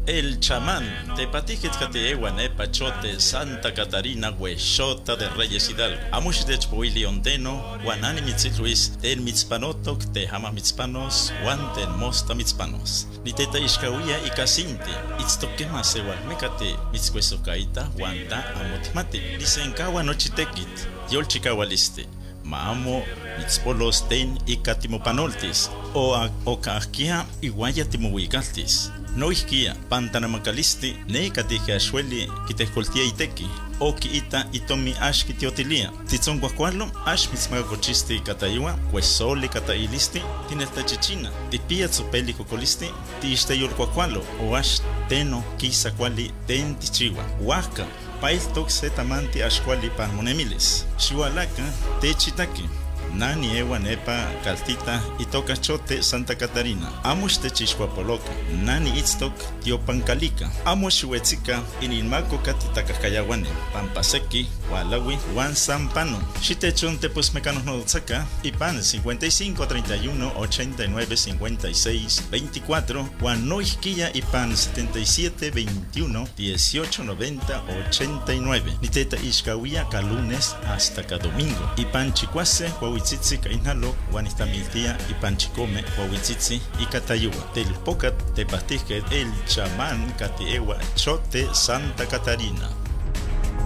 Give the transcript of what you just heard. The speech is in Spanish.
El chamán, tepatiquet cateeguane pachote Santa Catarina huexota de Reyes Hidalgo. Amush de chpuili ondeno, guanani mitzitluis, ten mitzpanotok, te hama mitzpanos, guan ten mosta mitzpanos. Ni teta ishkawia y casinti, itztoquema sewal mecate, mitzcuesocaita, guanta amotimate. Lisenkawa nochitekit, yol chikawaliste. Maamo mitzpolos ten y catimopanoltis, o kahkia iguaya timohuigaltis. No isquia, pantanamacalisti, ne catije achueli, quitescoltia iteki, o quiita itomi ash kitiotilia. Titzon guacualo, ash mitzmagacochisti catayua, cuesoli catailisti, tinesta chichina, tipia tsupeli cocolisti, tiisteyul guacualo, o ash teno, quisa quali, ten tichiwa, huaca. Pail toxe tamanti ashquali panmonemiles. Xihualaca, techitaki. Nani ewa nepa caltita itoka chote Santa Catarina. Amush techixhuapoloca. Nani itztok tiopancalica. Amush huetzika inilmaco catitacascayahuane. Pampaseki, Walawi, Juan Sampano. Xitechon tepus mecanos nodotzaka. Ipan 55 31 89 56 24. Juan Noisquilla Ipan 77 21 18 90 89. Niteta Ixcawia lunes hasta cada domingo. Ipan Chicuase, Huahuitzitzi Cainalo, Juanistamiltia y Panchicome, Huahuitzitzi y Catayua. Telpocat, Tepastije, el chamán Catiewa, Chote, Santa Catarina.